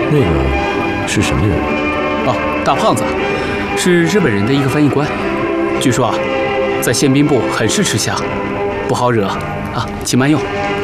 那个是什么人？ 哦，大胖子，是日本人的一个翻译官。据说啊，在宪兵部很是吃香，不好惹啊，请慢用。